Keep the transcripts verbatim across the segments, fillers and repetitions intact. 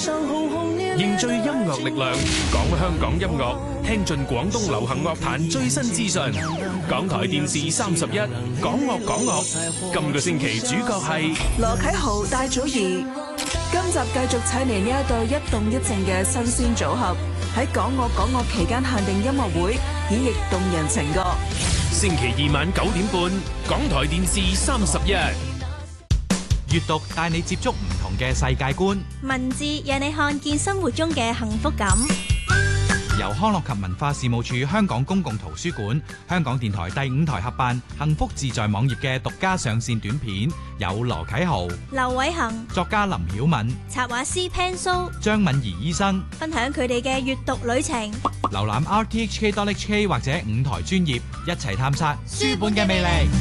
凝聚音樂力量，講香港音樂，聽盡廣東流行樂壇最新資訊。港台電視三十一，講樂講樂。今個星期主角係羅啟豪、戴祖儀。今集繼續請嚟呢一對一動一靜嘅新鮮組合，喺講樂講樂期間限定音樂會演繹動人情歌。 星期二晚九點半，港台電視三十一。 閱讀帶你接觸唔同嘅世界觀， 文字讓你看見生活中嘅幸福感。 由康樂及文化事務署香港公共圖書館、香港電台第五台合辦，幸福自在網頁嘅獨家上線短片，有羅啟豪、 劉偉恒、 作家林曉敏、 插畫師 Pan So、 張敏儀醫生分享佢哋嘅閱讀旅程。 瀏覽 r t h k dot h k 或者五台專頁，一齊探索書本嘅魅力。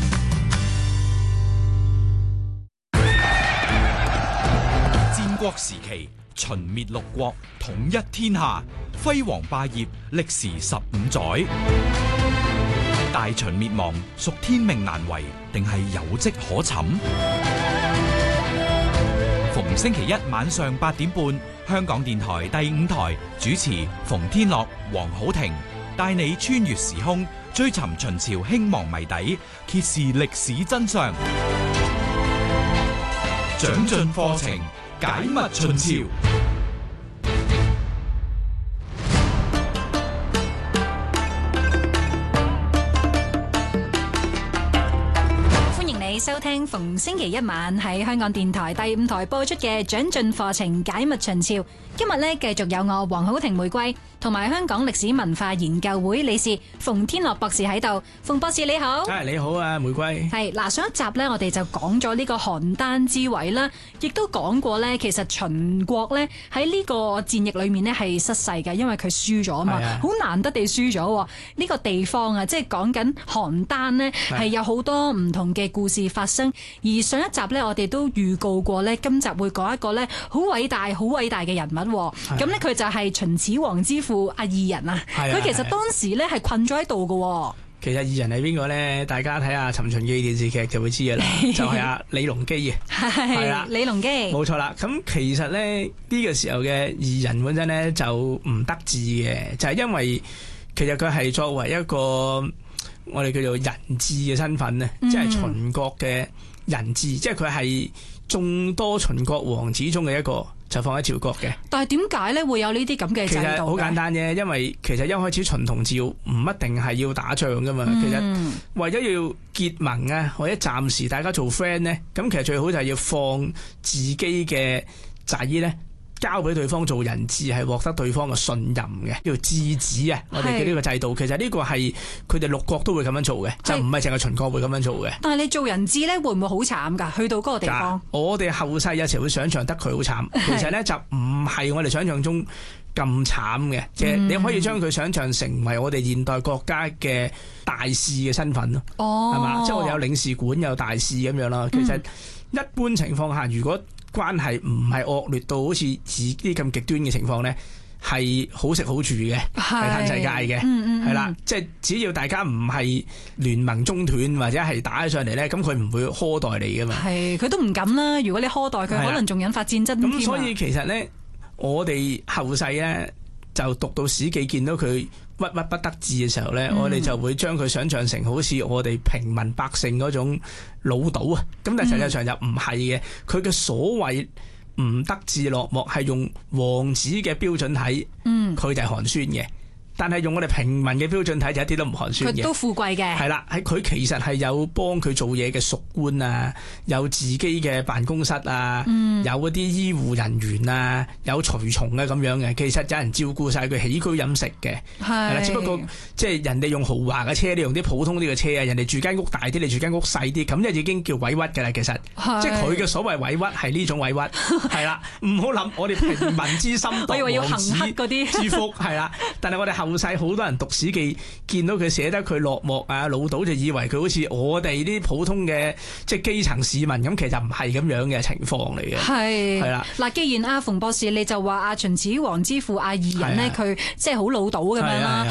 戰國時期，秦滅六國，統一天下，輝煌霸業，歷時十五載。大秦滅亡，屬天命難違，定係有跡可尋？逢星期一晚上八點半，香港電台第五台主持馮天樂、黃好庭，帶你穿越時空，追尋秦朝興亡謎底，揭示歷史真相。長進課程，解密秦朝。 收聽逢星期一晚喺香港電台第五台播出嘅長進課程解密秦朝。今日咧繼續有我黃好庭玫瑰同埋香港歷史文化研究會理事馮天樂博士喺度。馮博士你好。 係你好啊，玫瑰。 係嗱，上一集咧我哋就講咗呢個邯鄲之圍啦，亦都講過咧，其實秦國咧喺呢個戰役裏面咧係失勢嘅，因為佢輸咗啊嘛，好難得地輸咗。呢個地方啊，即係講緊邯鄲咧係有好多唔同嘅故事發生。而上一集咧我哋都預告過咧，今集會講一個咧好偉大、好偉大嘅人物。咁咧佢就係秦始皇之父阿異人啊。佢其實當時咧係困咗喺度嘅。 其實異人係邊個咧？大家睇下《尋秦記》電視劇就會知嘅啦，就係阿李隆基嘅。係啦， 李隆基。冇錯啦。咁其實咧呢、呢個時候嘅異人本身咧就唔得志嘅，就係、是、因為其實佢係作為一個我哋叫做人質嘅身份咧，即、嗯、係秦國嘅人質，即係佢係眾多秦國王子中嘅一個，就放喺趙國嘅。但係點解咧會有呢啲咁嘅制度？其實好簡單啫，因為其實一開始秦同趙唔一定係要打仗噶嘛、嗯。其實為咗要結盟啊，或者暫時大家做 friend 咧，咁其實最好就係要放自己嘅仔咧，交俾對方做人質，係獲得對方嘅信任嘅，叫質子啊！我哋嘅呢個制度，其實呢個係佢哋六國都會咁樣做嘅，就唔係淨係秦國會咁樣做嘅。但係你做人質咧，會唔會好慘㗎？去到嗰個地方，我哋後世有時會想象得佢好慘，其實咧就唔係我哋想象中咁慘嘅，即係你可以將佢想象成為我哋現代國家嘅大使嘅身份咯。哦，係嘛？即係我哋有領事館，有大使咁樣咯。其實一般情況下，如果關係唔係惡劣到好似似啲咁極端嘅情況咧，係好食好住嘅，係嘆世界嘅，係啦，即係只要大家唔係聯盟中斷或者係打起上嚟咧，咁佢唔會苛待你噶嘛。係，佢都唔敢啦。如果你苛待佢，可能仲引發戰爭添。咁所以其實咧，我哋後世咧就讀到史記，見到佢鬱鬱不得志嘅時候咧、嗯，我哋就會將佢想象成好似我哋平民百姓嗰種潦倒啊！咁但係實際上就唔係嘅，佢、嗯、嘅所謂唔得志落寞係用王子嘅標準睇，佢、嗯、就係寒酸嘅。但係用我哋平民嘅標準睇就一啲都唔寒酸嘅，佢都富貴嘅。係啦，喺佢其實係有幫佢做嘢嘅屬官啊，有自己嘅辦公室啊，嗯、有嗰啲醫護人員啊，有隨從啊咁樣嘅。其實有人照顧晒佢起居飲食嘅，係啦。只不過即係人哋用豪華嘅車，你用啲普通啲嘅車啊，人哋住間屋大啲，你住間屋細啲，咁就已經叫委屈㗎啦。其實即係佢嘅所謂委屈係呢種委屈，係啦。唔好諗我哋平民之心度王子之福，係啦。但係我哋後世好多人讀史記，見到佢寫得佢落寞啊潦倒，就以為佢好似我哋啲普通嘅即係基層市民咁，其實唔係咁樣嘅情況嚟嘅。係係啦，嗱，既然阿馮博士你就話阿秦始皇之父阿異人咧，佢即係好潦倒咁樣啦，咁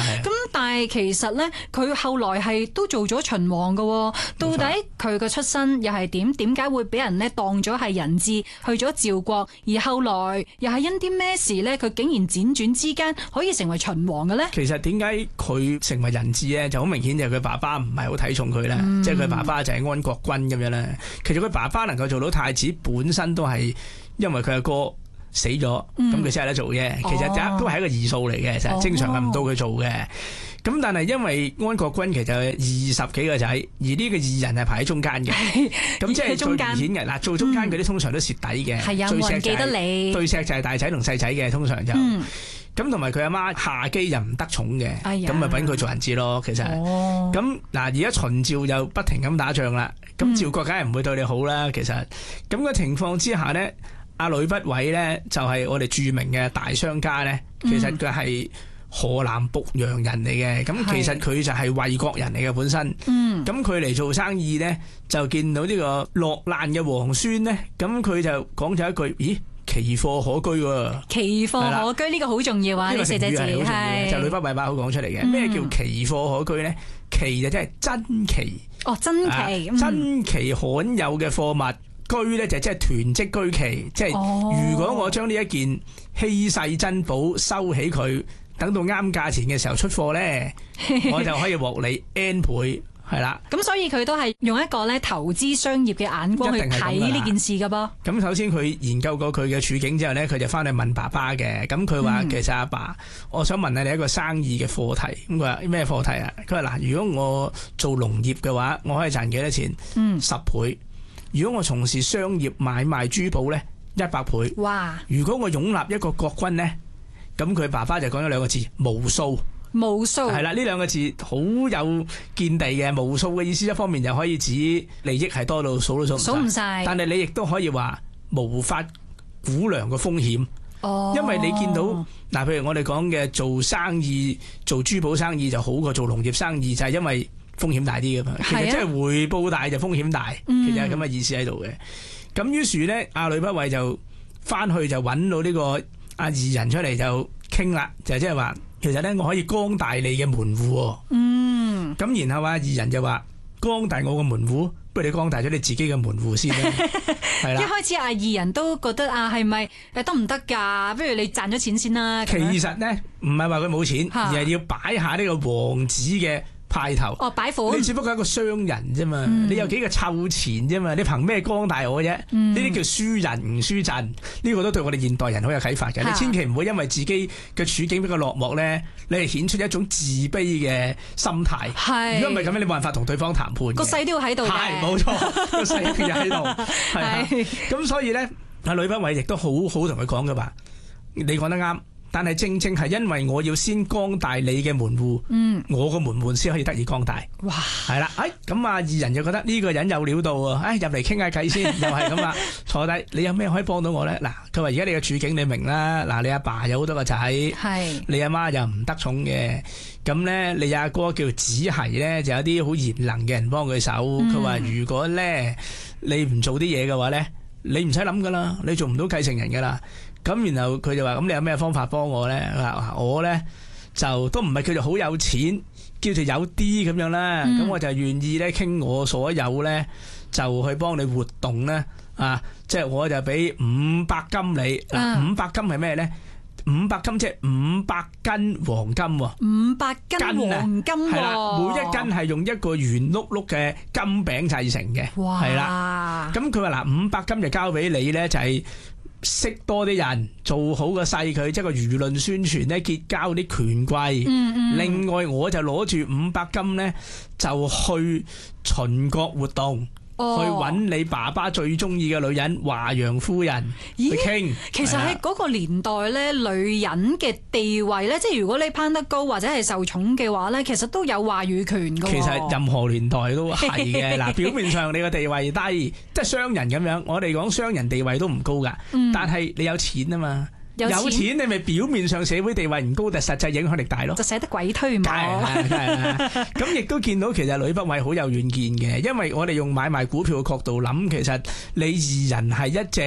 但係其實咧，佢後來係都做咗秦王㗎喎。到底佢嘅出身又係點？點解會俾人咧當咗係人質去咗趙國？而後來又係因啲咩事咧？佢竟然輾轉之間可以成為秦王嘅咧？ 其實點解佢成為人質咧？就好明顯就係佢爸爸唔係好睇重佢啦，嗯、即係佢爸爸就係安國君咁樣啦。其實佢爸爸能夠做到太子，本身都係因為佢阿哥死咗，咁佢先有得做嘅。其實都係一個異數嚟嘅，其實正常係唔到佢做嘅。咁但係因為安國君其實有二十幾個仔，而呢個二人係排喺中間嘅，咁即係最明顯嘅。嗱，做中間嗰啲通常都蝕底嘅，係啊、嗯，冇人記得你。最錫就係大仔同細仔嘅，通常就咁，同埋佢阿媽夏姬又唔得寵嘅，咁咪搵佢做人質咯。其實咁嗱，而家秦趙就不停咁打仗啦，咁趙國梗係唔會對你好啦。其實咁嘅情況之下咧，阿呂不韋咧就係我哋著名嘅大商家咧，其實佢係河南濮陽人嚟嘅，咁其實佢就係衛國人嚟嘅本身。咁佢嚟做生意咧，就見到呢個落難嘅皇孫咧，咁佢就講咗一句：咦，奇貨可居喎！奇貨可居呢個好重要啊！呢四隻字係就呂不韋把口講出嚟嘅。咩、嗯、叫奇貨可居咧？奇就即係珍奇哦，珍奇、啊、珍奇罕有嘅貨物。居咧就即係囤積居奇，即係如果我將呢一件稀世珍寶收起佢，等到啱價錢嘅時候出貨咧，我就可以獲利 N 倍，係啦。咁所以佢都係用一個咧投資商業嘅眼光去睇呢件事噶噃。咁首先佢研究過佢嘅處境之後咧，佢就翻去問爸爸嘅。咁佢話其實阿爸，爸，我想問下你一個生意嘅課題。咁佢話咩課題啊？佢話嗱，如果我做農業嘅話，我可以賺幾多錢？嗯，十倍。如果我從事商業買賣珠寶咧，一百倍。哇！如果我擁立一個國君咧，咁佢爸爸就講咗兩個字：無數。無數係啦，呢兩個字好有見地嘅。無數嘅意思，一方面就可以指利益係多到數都數唔數唔晒，但係你亦都可以話無法估量嘅風險。哦，因為你見到嗱，譬如我哋講嘅做生意、做珠寶生意就好過做農業生意，就係因為風險大啲噶嘛，其實即係回報大就風險大，其實係咁嘅意思喺度嘅。咁於是咧，阿呂不韋就翻去就揾到呢個阿二人出嚟就傾啦，就即係話其實咧我可以光大你嘅門戶。嗯，咁然後阿二人就話光大我嘅門戶，不如你光大咗你自己嘅門戶先啦。係啦，一開始阿二人都覺得啊，係咪誒得唔得㗎？不如你賺咗錢先啦。其實咧唔係話佢冇錢，而係要擺下呢個王子嘅派頭哦，擺款，你只不過係一個商人啫嘛，嗯、你有幾個臭錢啫嘛，你憑咩光大我啫？呢啲、嗯、叫輸人唔輸陣，呢、這個都對我哋現代人好有啟發嘅。啊、你千祈唔好因為自己嘅處境比較落寞咧，你係顯出一種自卑嘅心態。係，如果唔係咁樣，你冇辦法同對方談判。個勢都要喺度嘅，係冇錯，個勢都要喺度。係，咁所以咧，阿呂不韋亦都好好同佢講嘅話，你講得啱。但係正正係因為我要先光大你嘅門戶，嗯，我個門戶先可以得以光大。哇，係啦，哎，咁啊，二人就覺得呢個人有料到啊，哎，入嚟傾下偈先，又係咁啦，坐低，你有咩可以幫到我咧？嗱，佢話而家你嘅處境你明啦，嗱，你阿爸有好多個仔，係，你阿媽又唔得寵嘅，咁咧你阿哥叫子奚咧，就有啲好賢能嘅人幫佢手，佢話如果咧你唔做啲嘢嘅話咧，你唔使諗噶啦，你做唔到繼承人噶啦。咁然後佢就話：咁你有咩方法幫我咧？我咧就都唔係叫做好有錢，叫做有啲咁樣啦。咁、嗯、我就願意咧傾我所有咧，就去幫你活動咧。啊，即係我就俾五百金你。嗱、啊，五百金係咩咧？五百金即係五百斤黃金喎。五百斤黃金喎。係啦，每一斤係用一個圓碌碌嘅金餅製成嘅。哇！係啦。咁佢話嗱，五百金就交俾你咧，就係、是。識多啲人，做好個勢佢，即係個輿論宣傳咧，結交啲權貴。嗯嗯。另外，我就攞住五百金咧，就去秦國活動。哦、去揾你爸爸最中意嘅女人華陽夫人去傾。其實喺嗰個年代咧，女人嘅地位咧，即係如果你攀得高或者係受寵嘅話咧，其實都有話語權㗎。其實任何年代都係嘅。嗱，表面上你個地位低，即係商人咁樣，我哋講商人地位都唔高㗎。嗯、但係你有錢啊嘛。有錢，有錢你咪表面上社會地位唔高，但實際影響力大咯。就捨得鬼推磨。咁亦都見到其實呂不韋好有遠見嘅，因為我哋用買賣股票嘅角度諗，其實你二人係一隻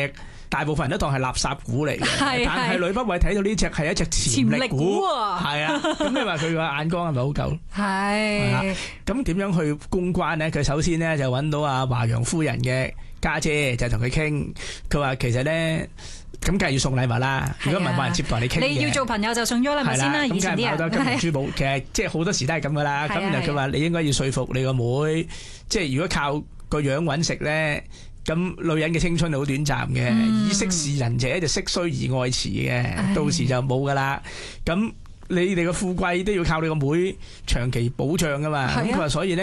大部分人都當係垃圾股嚟嘅， 係但係呂不韋睇到呢隻係一隻潛力股啊， 係啊，咁你話佢個眼光係咪好夠？ 係。 咁點樣去公關咧？佢首先咧就揾到阿華陽夫人嘅家姐，就同佢傾。佢話其實咧，咁梗係要送禮物啦。如果唔係冇人接待你傾嘅。 你要做朋友就送咗禮物先啦。以前啲人咁梗係買多金銀珠寶，其實即係好多時都係咁噶啦。咁然後佢話你應該要說服你個妹，即係如果靠個樣揾食咧。咁女人嘅青春係好短暫嘅，嗯、以息事人者就色衰而愛弛嘅，唉到時就冇噶啦。咁你哋嘅富貴都要靠你個妹長期保障噶嘛。咁佢話所以咧。